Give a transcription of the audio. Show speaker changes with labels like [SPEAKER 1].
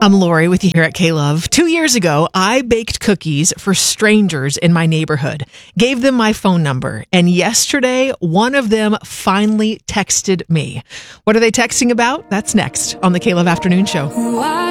[SPEAKER 1] I'm Lori with you here at K-Love. 2 years ago, I baked cookies for strangers in my neighborhood, gave them my phone number, and yesterday, one of them finally texted me. What are they texting about? That's next on the K-Love Afternoon Show.